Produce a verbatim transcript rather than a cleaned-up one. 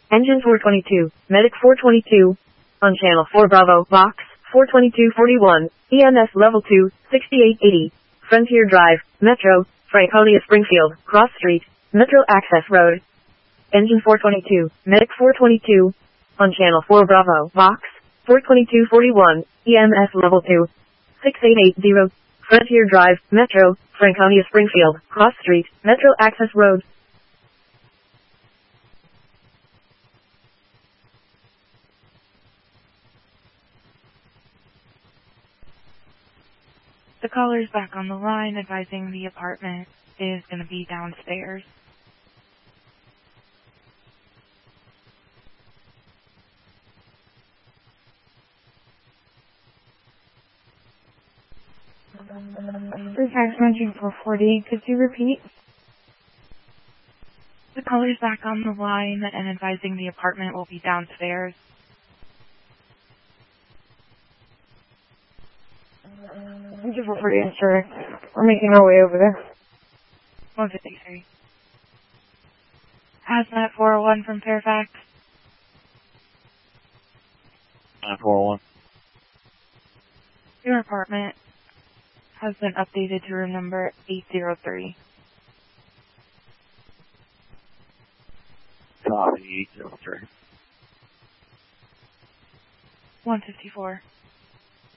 Engine four twenty-two, Medic four twenty-two, on channel four Bravo, Box four twenty-two forty-one, E M S level two, sixty-eight eighty, Frontier Drive, Metro, Franconia Springfield, Cross Street, Metro Access Road. Engine four twenty-two, Medic four twenty-two, on channel four Bravo, Box four twenty-two forty-one, E M S level two, sixty-eight eighty, Frontier Drive, Metro, Franconia Springfield, Cross Street, Metro Access Road. The caller's back on the line, advising the apartment is going to be downstairs. For fax mentioning four forty, could you repeat? The caller's back on the line and advising the apartment will be downstairs. Engine four forty, sir. We're making our way over there. one fifty-three. Hazmat four oh one from Fairfax. nine four one. Your apartment has been updated to room number eight oh three. Copy, eight oh three. one fifty-four.